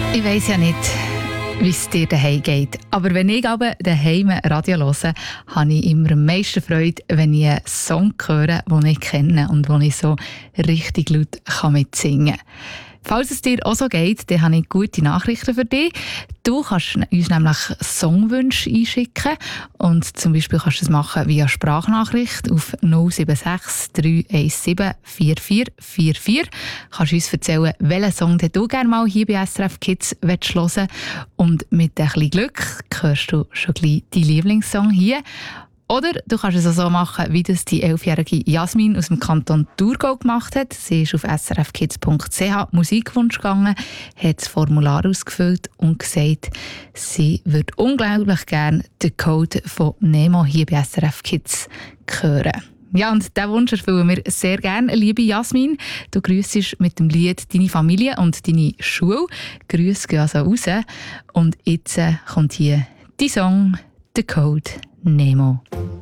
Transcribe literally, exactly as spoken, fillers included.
Ich weiss ja nicht, wie es dir daheim geht. Aber wenn ich aber daheim Radio höre, habe ich immer am meisten Freude, wenn ich einen Song höre, den ich kenne und den ich so richtig laut mitsingen kann. Falls es dir auch so geht, dann habe ich gute Nachrichten für dich. Du kannst uns nämlich Songwünsche einschicken und zum Beispiel kannst du es machen via Sprachnachricht auf null sieben sechs drei eins sieben vier vier vier vier. Kannst du uns erzählen, welchen Song du gerne mal hier bei S R F Kids hören willst. Und mit ein bisschen Glück hörst du schon gleich deinen Lieblingssong hier. Oder du kannst es auch so machen, wie das die elfjährige Jasmin aus dem Kanton Thurgau gemacht hat. Sie ist auf s r f kids punkt c h Musikwunsch gegangen, hat das Formular ausgefüllt und gesagt, sie würde unglaublich gerne den Code von Nemo hier bei S R F Kids hören. Ja, und diesen Wunsch erfüllen wir sehr gerne. Liebe Jasmin, du grüssest mit dem Lied deine Familie und deine Schule. Grüße gehen also raus. Und jetzt kommt hier dein Song, der Code Nemo.